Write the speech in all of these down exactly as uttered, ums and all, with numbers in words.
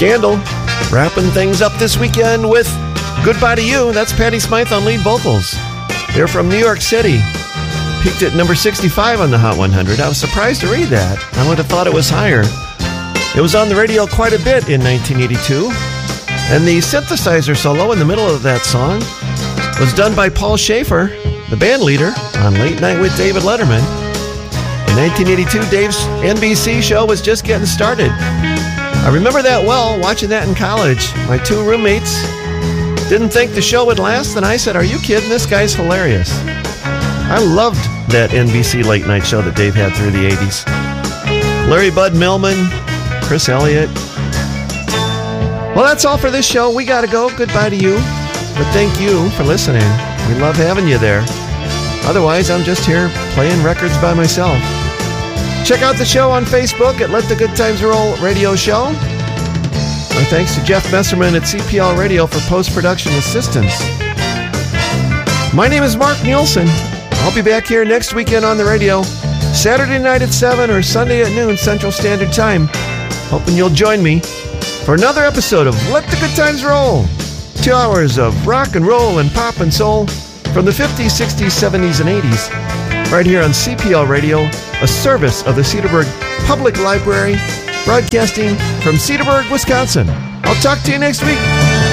Scandal, wrapping things up this weekend with Goodbye to You. That's Patti Smythe on lead vocals. They're from New York City. Peaked at number sixty-five on the Hot one hundred. I was surprised to read that. I would have thought it was higher. It was on the radio quite a bit in nineteen eighty-two. And the synthesizer solo in the middle of that song was done by Paul Schaefer, the band leader on Late Night with David Letterman. In nineteen eighty-two, Dave's N B C show was just getting started. I remember that well, watching that in college. My two roommates didn't think the show would last, and I said, "Are you kidding? This guy's hilarious." I loved that N B C late night show that Dave had through the eighties. Larry Bud Millman, Chris Elliott. Well, that's all for this show. We got to go. Goodbye to you. But thank you for listening. We love having you there. Otherwise, I'm just here playing records by myself. Check out the show on Facebook at Let the Good Times Roll Radio Show. Our thanks to Jeff Messerman at C P L Radio for post-production assistance. My name is Mark Nielsen. I'll be back here next weekend on the radio, Saturday night at seven or Sunday at noon Central Standard Time. Hoping you'll join me for another episode of Let the Good Times Roll. Two hours of rock and roll and pop and soul from the fifties, sixties, seventies, and eighties. Right here on C P L Radio, a service of the Cedarburg Public Library, broadcasting from Cedarburg, Wisconsin. I'll talk to you next week.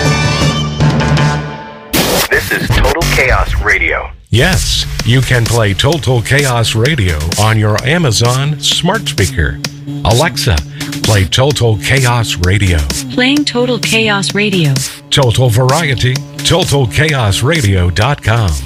This is Total Chaos Radio. Yes, you can play Total Chaos Radio on your Amazon smart speaker. Alexa, play Total Chaos Radio. Playing Total Chaos Radio. Total Variety, total chaos radio dot com.